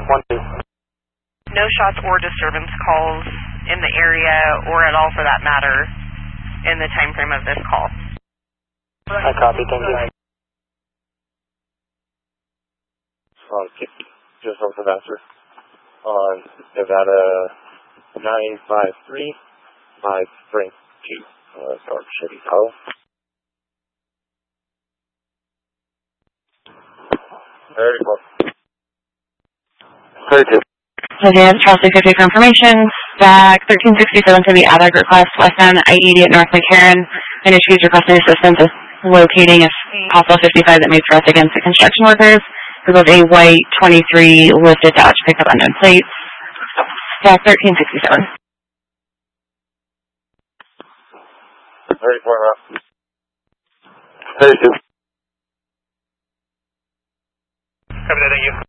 1-2. No shots or disturbance calls in the area, or at all for that matter, in the time frame of this call. I copy, thank you. Just over the answer. On Nevada 953, 532. North Chevy Tahoe. Very close. 32. Again, Charles 50 confirmation. Back 1367 to the ADA request, west on I-80 at North McCarran. Industries requesting assistance with locating a possible 55 that made for us against the construction workers. We built a white 23 lifted Dodge pickup unknown plates. Back 1367. 34 rough. 32. Copy that, thank you.